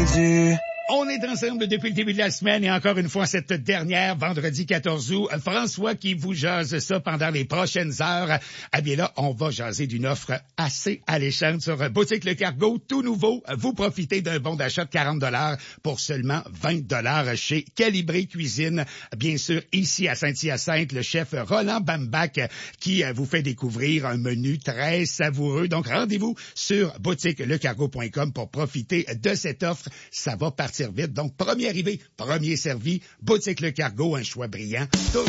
rendu. On est ensemble depuis le début de la semaine et encore une fois cette dernière, vendredi 14 août. François qui vous jase ça pendant les prochaines heures. Eh bien là, on va jaser d'une offre assez alléchante sur Boutique Le Cargo, tout nouveau. Vous profitez d'un bon d'achat de 40 $ pour seulement 20 $ chez Calibré Cuisine. Bien sûr, ici à Saint-Hyacinthe, le chef Roland Bambac qui vous fait découvrir un menu très savoureux. Donc rendez-vous sur boutiquelecargo.com pour profiter de cette offre. Ça va partir vite. Donc, premier arrivé, premier servi, Boutique Le Cargo, un choix brillant.